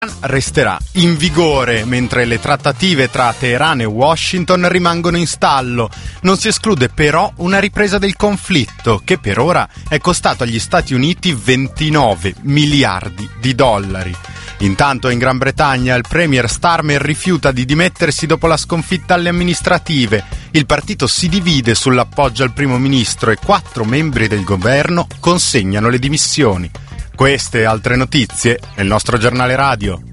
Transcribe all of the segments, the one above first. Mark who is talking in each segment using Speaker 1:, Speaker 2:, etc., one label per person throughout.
Speaker 1: resterà in vigore mentre le trattative tra Teheran e Washington rimangono in stallo. Non si esclude però una ripresa del conflitto che per ora è costato agli Stati Uniti 29 miliardi di dollari. Intanto in Gran Bretagna il premier Starmer rifiuta di dimettersi dopo la sconfitta alle amministrative. Il partito si divide sull'appoggio al primo ministro e 4 membri del governo consegnano le dimissioni. Queste e altre notizie nel nostro giornale radio.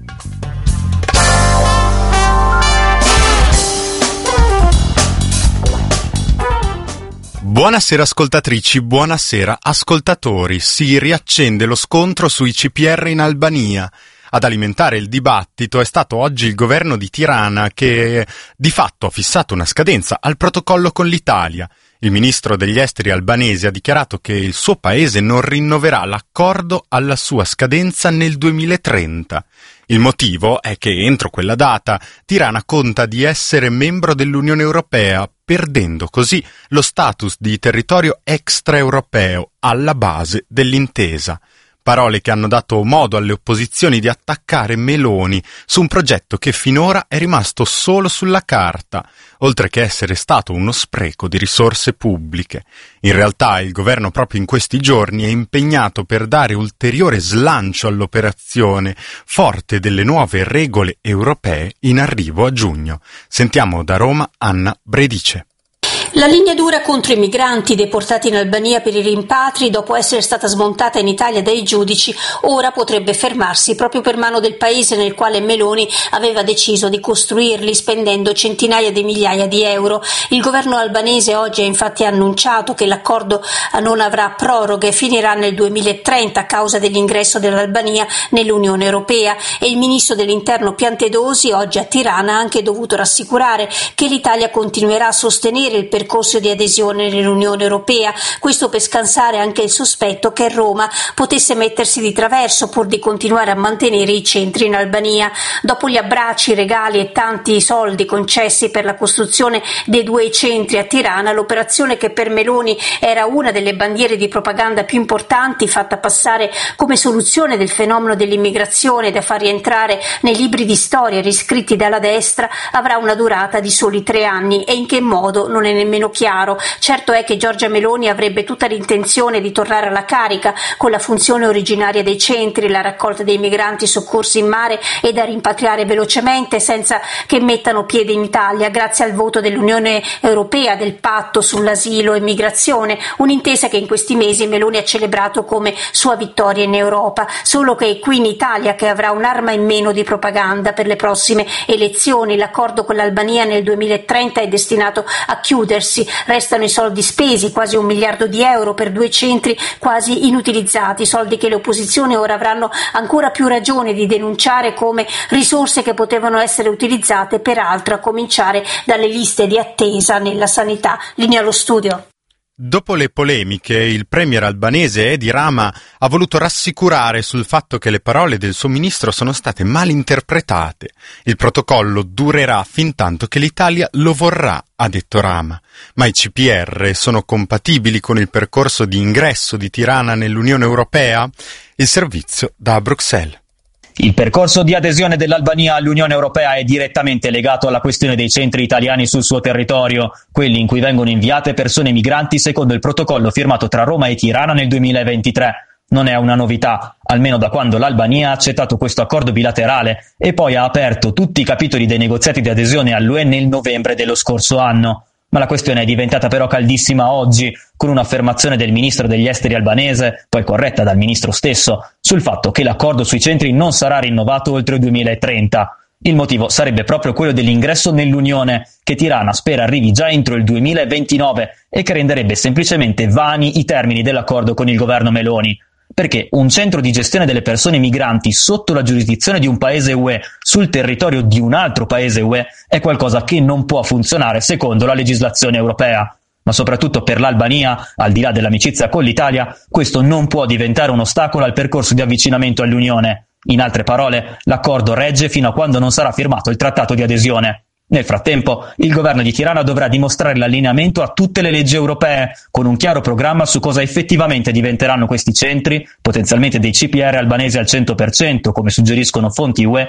Speaker 1: Buonasera ascoltatrici, buonasera ascoltatori. Si riaccende lo scontro sui CPR in Albania. Ad alimentare il dibattito è stato oggi il governo di Tirana che di fatto ha fissato una scadenza al protocollo con l'Italia. Il ministro degli esteri albanese ha dichiarato che il suo paese non rinnoverà l'accordo alla sua scadenza nel 2030. Il motivo è che entro quella data Tirana conta di essere membro dell'Unione Europea, perdendo così lo status di territorio extraeuropeo alla base dell'intesa. Parole che hanno dato modo alle opposizioni di attaccare Meloni su un progetto che finora è rimasto solo sulla carta, oltre che essere stato uno spreco di risorse pubbliche. In realtà il governo proprio in questi giorni è impegnato per dare ulteriore slancio all'operazione, forte delle nuove regole europee in arrivo a giugno. Sentiamo da Roma Anna Bredice.
Speaker 2: La linea dura contro i migranti deportati in Albania per i rimpatri, dopo essere stata smontata in Italia dai giudici, ora potrebbe fermarsi proprio per mano del paese nel quale Meloni aveva deciso di costruirli spendendo centinaia di migliaia di euro. Il governo albanese oggi ha infatti annunciato che l'accordo non avrà proroghe e finirà nel 2030 a causa dell'ingresso dell'Albania nell'Unione Europea, e il ministro dell'Interno Piantedosi oggi a Tirana ha anche dovuto rassicurare che l'Italia continuerà a sostenere il percorso di adesione nell'Unione Europea, questo per scansare anche il sospetto che Roma potesse mettersi di traverso pur di continuare a mantenere i centri in Albania. Dopo gli abbracci, regali e tanti soldi concessi per la costruzione dei 2 centri a Tirana, l'operazione che per Meloni era una delle bandiere di propaganda più importanti, fatta passare come soluzione del fenomeno dell'immigrazione da far rientrare nei libri di storia riscritti dalla destra, avrà una durata di soli 3 anni e in che modo non è nemmeno chiaro. Certo è che Giorgia Meloni avrebbe tutta l'intenzione di tornare alla carica con la funzione originaria dei centri, la raccolta dei migranti soccorsi in mare e da rimpatriare velocemente senza che mettano piede in Italia, grazie al voto dell'Unione Europea del patto sull'asilo e migrazione, un'intesa che in questi mesi Meloni ha celebrato come sua vittoria in Europa. Solo che è qui in Italia che avrà un'arma in meno di propaganda per le prossime elezioni. L'accordo con l'Albania nel 2030 è destinato a chiudersi, restano i soldi spesi, quasi 1 miliardo di euro per 2 centri quasi inutilizzati, soldi che le opposizioni ora avranno ancora più ragione di denunciare come risorse che potevano essere utilizzate per altro, a cominciare dalle liste di attesa nella sanità. Linea allo studio.
Speaker 1: Dopo le polemiche, il premier albanese Edi Rama ha voluto rassicurare sul fatto che le parole del suo ministro sono state mal interpretate. Il protocollo durerà fintanto che l'Italia lo vorrà, ha detto Rama. Ma i CPR sono compatibili con il percorso di ingresso di Tirana nell'Unione Europea? Il servizio da Bruxelles.
Speaker 3: Il percorso di adesione dell'Albania all'Unione Europea è direttamente legato alla questione dei centri italiani sul suo territorio, quelli in cui vengono inviate persone migranti secondo il protocollo firmato tra Roma e Tirana nel 2023. Non è una novità, almeno da quando l'Albania ha accettato questo accordo bilaterale e poi ha aperto tutti i capitoli dei negoziati di adesione all'UE nel novembre dello scorso anno. Ma la questione è diventata però caldissima oggi, con un'affermazione del ministro degli esteri albanese, poi corretta dal ministro stesso, sul fatto che l'accordo sui centri non sarà rinnovato oltre il 2030. Il motivo sarebbe proprio quello dell'ingresso nell'Unione, che Tirana spera arrivi già entro il 2029 e che renderebbe semplicemente vani i termini dell'accordo con il governo Meloni. Perché un centro di gestione delle persone migranti sotto la giurisdizione di un paese UE sul territorio di un altro paese UE è qualcosa che non può funzionare secondo la legislazione europea. Ma soprattutto per l'Albania, al di là dell'amicizia con l'Italia, questo non può diventare un ostacolo al percorso di avvicinamento all'Unione. In altre parole, l'accordo regge fino a quando non sarà firmato il trattato di adesione. Nel frattempo, il governo di Tirana dovrà dimostrare l'allineamento a tutte le leggi europee, con un chiaro programma su cosa effettivamente diventeranno questi centri, potenzialmente dei CPR albanesi al 100%, come suggeriscono fonti UE,